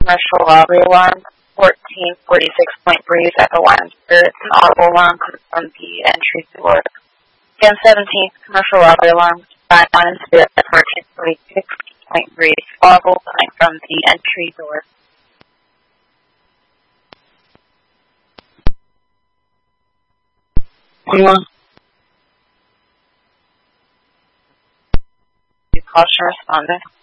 commercial lobby alarm. 1446 breeze at the Wine Spirits. An audible alarm comes from the entry door. Again, 17th commercial lobby alarm by Wine Spirits at 1446 breeze. Audible coming from the entry door. Caution responded.